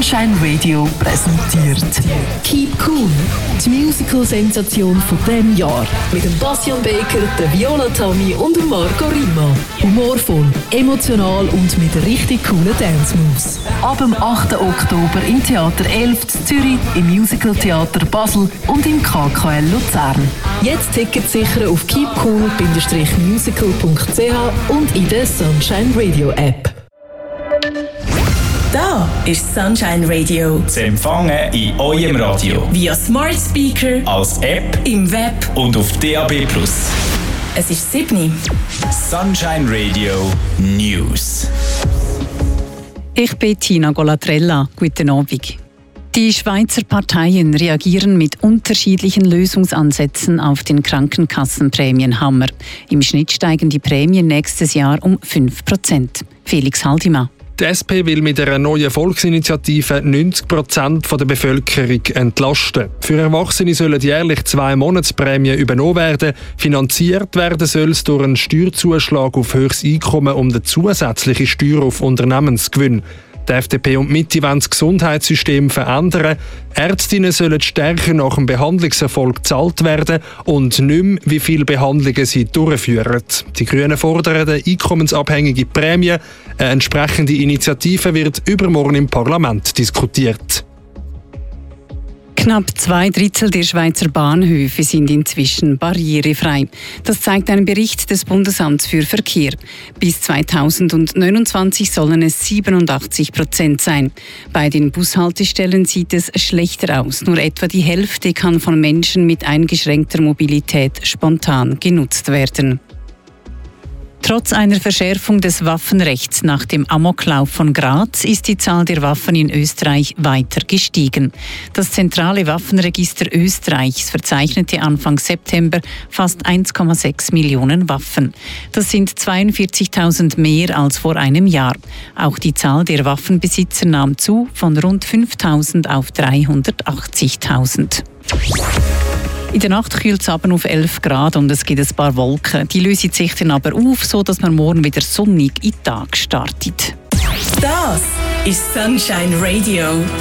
Sunshine Radio präsentiert Keep Cool, die Musical-Sensation von diesem Jahr. Mit dem Bastian Baker, der Viola Tammy und dem Marco Rima. Humorvoll, emotional und mit richtig coolen Dance-Moves. ab dem 8. Oktober im Theater 11 in Zürich, im Musical-Theater Basel und im KKL Luzern. Jetzt Tickets sichern auf keepcool-musical.ch und in der Sunshine Radio App. Da ist Sunshine Radio. Zu empfangen in eurem Radio. Via Smart Speaker, als App im Web und auf DAB+. Es ist 7. Sunshine Radio News. Ich bin Tina Golatrella. Guten Abend. Die Schweizer Parteien reagieren mit unterschiedlichen Lösungsansätzen auf den Krankenkassenprämienhammer. Im Schnitt steigen die Prämien nächstes Jahr um 5%. Felix Haldimann. Die SP will mit einer neuen Volksinitiative 90% der Bevölkerung entlasten. Für Erwachsene sollen jährlich 2 Monatsprämien übernommen werden. Finanziert werden soll es durch einen Steuerzuschlag auf höchstes Einkommen und eine zusätzliche Steuer auf Unternehmensgewinn. Die FDP und Mitte wollen das Gesundheitssystem verändern. Ärztinnen sollen stärker nach dem Behandlungserfolg gezahlt werden und nicht mehr, wie viele Behandlungen sie durchführen. Die Grünen fordern eine einkommensabhängige Prämie. Eine entsprechende Initiative wird übermorgen im Parlament diskutiert. Knapp 2/3 der Schweizer Bahnhöfe sind inzwischen barrierefrei. Das zeigt ein Bericht des Bundesamts für Verkehr. Bis 2029 sollen es 87% sein. Bei den Bushaltestellen sieht es schlechter aus. Nur etwa die Hälfte kann von Menschen mit eingeschränkter Mobilität spontan genutzt werden. Trotz einer Verschärfung des Waffenrechts nach dem Amoklauf von Graz ist die Zahl der Waffen in Österreich weiter gestiegen. Das zentrale Waffenregister Österreichs verzeichnete Anfang September fast 1,6 Millionen Waffen. Das sind 42.000 mehr als vor einem Jahr. Auch die Zahl der Waffenbesitzer nahm zu, von rund 5.000 auf 380.000. In der Nacht kühlt es aber auf 11 Grad und es gibt ein paar Wolken. Die lösen sich dann aber auf, sodass man morgen wieder sonnig in den Tag startet. Das ist Sunshine Radio.